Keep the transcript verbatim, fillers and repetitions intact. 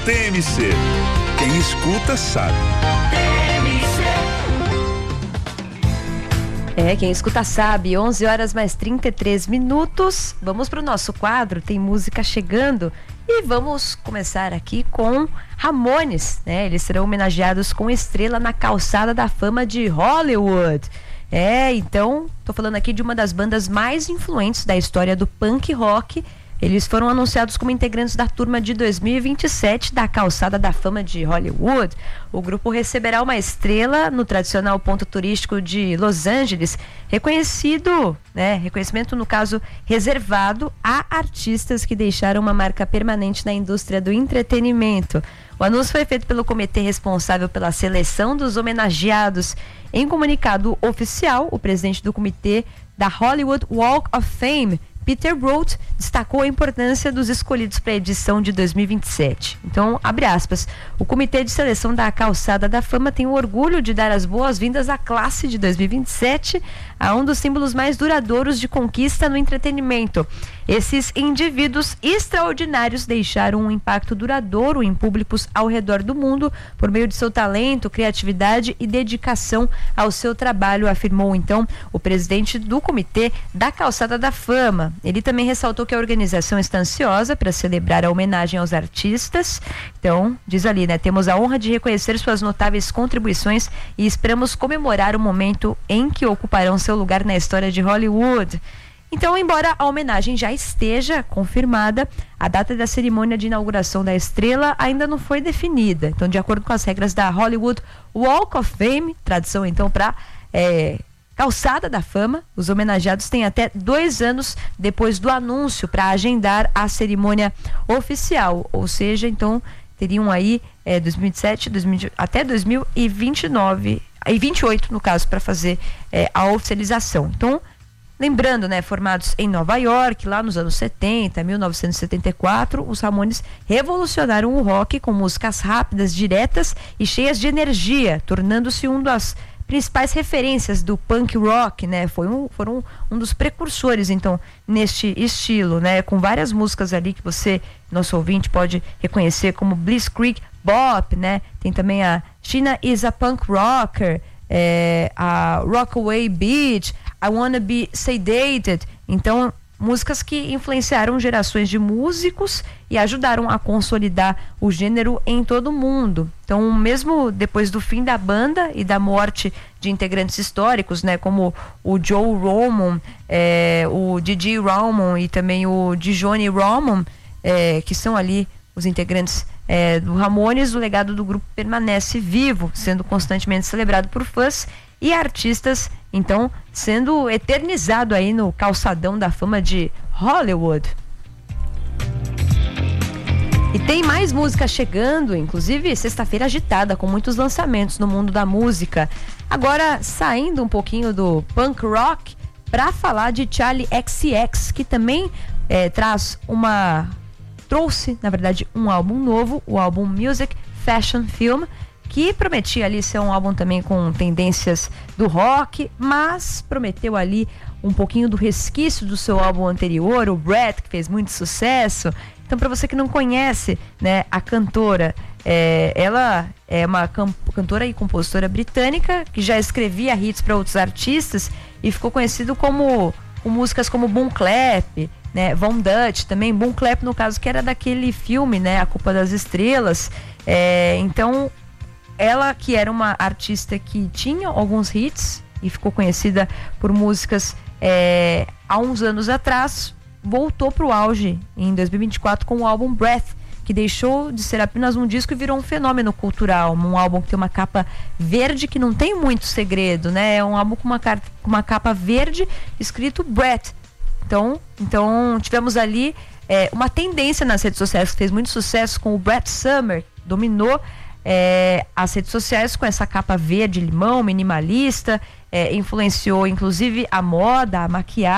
T M C. Quem escuta sabe. É, quem escuta sabe. Onze horas mais trinta e três minutos. Vamos pro nosso quadro, tem música chegando. E vamos começar aqui com Ramones, né? Eles serão homenageados com estrela na calçada da fama de Hollywood. É, então, tô falando aqui de uma das bandas mais influentes da história do punk rock. Eles foram anunciados como integrantes da turma de dois mil e vinte e sete da Calçada da Fama de Hollywood. O grupo receberá uma estrela no tradicional ponto turístico de Los Angeles, reconhecido, né, reconhecimento no caso reservado a artistas que deixaram uma marca permanente na indústria do entretenimento. O anúncio foi feito pelo comitê responsável pela seleção dos homenageados. Em comunicado oficial, o presidente do comitê da Hollywood Walk of Fame, Peter Roth, destacou a importância dos escolhidos para a edição de dois mil e vinte e sete. Então, abre aspas, o Comitê de Seleção da Calçada da Fama tem o orgulho de dar as boas-vindas à classe de dois mil e vinte e sete, a um dos símbolos mais duradouros de conquista no entretenimento. Esses indivíduos extraordinários deixaram um impacto duradouro em públicos ao redor do mundo por meio de seu talento, criatividade e dedicação ao seu trabalho, afirmou então o presidente do Comitê da Calçada da Fama. Ele também ressaltou que a organização está ansiosa para celebrar a homenagem aos artistas. Então, diz ali, né? Temos a honra de reconhecer suas notáveis contribuições e esperamos comemorar o momento em que ocuparão seu lugar na história de Hollywood. Então, embora a homenagem já esteja confirmada, a data da cerimônia de inauguração da estrela ainda não foi definida. Então, de acordo com as regras da Hollywood Walk of Fame, tradição então para é, Calçada da Fama, os homenageados têm até dois anos depois do anúncio para agendar a cerimônia oficial. Ou seja, então, teriam aí é, dois mil e vinte e sete, dois mil, até dois mil e vinte e nove, e vinte e oito no caso, para fazer é, a oficialização. Então, lembrando, né, formados em Nova York, lá nos anos setenta, mil novecentos e setenta e quatro, os Ramones revolucionaram o rock com músicas rápidas, diretas e cheias de energia, tornando-se um das principais referências do punk rock, né? Foi um, foram um dos precursores, então, neste estilo, né? Com várias músicas ali que você, nosso ouvinte, pode reconhecer como Blitzkrieg Bop, né? Tem também a China is a Punk Rocker, é, a Rockaway Beach, I Wanna Be Sedated. Então, músicas que influenciaram gerações de músicos e ajudaram a consolidar o gênero em todo o mundo. Então, mesmo depois do fim da banda e da morte de integrantes históricos, né, como o Joe Roman, é, o Didi Ramon e também o Djonny Ramon, é, que são ali os integrantes é, do Ramones, o legado do grupo permanece vivo, sendo constantemente celebrado por fãs e artistas, então, sendo eternizado aí no calçadão da fama de Hollywood. E tem mais música chegando, inclusive sexta-feira agitada, com muitos lançamentos no mundo da música. Agora, saindo um pouquinho do punk rock, para falar de Charli X C X, que também é, traz uma... trouxe, na verdade, um álbum novo, o álbum Music Fashion Film, que prometia ali ser um álbum também com tendências do rock, mas prometeu ali um pouquinho do resquício do seu álbum anterior, o Brat, que fez muito sucesso. Então, para você que não conhece, né, a cantora, é, ela é uma can- cantora e compositora britânica que já escrevia hits para outros artistas e ficou conhecido como com músicas como Boom Clap, né, Von Dutch também, Boom Clap no caso que era daquele filme, né, A Culpa das Estrelas. É, então, ela que era uma artista que tinha alguns hits e ficou conhecida por músicas é, há uns anos atrás, voltou para o auge em dois mil e vinte e quatro com o álbum Breath, que deixou de ser apenas um disco e virou um fenômeno cultural. Um álbum que tem uma capa verde que não tem muito segredo, né? É um álbum com uma, car- com uma capa verde escrito Breath. Então, então tivemos ali é, uma tendência nas redes sociais que fez muito sucesso com o Brett Summer, dominou É, as redes sociais com essa capa verde limão, minimalista, é, influenciou inclusive a moda, a maquiagem.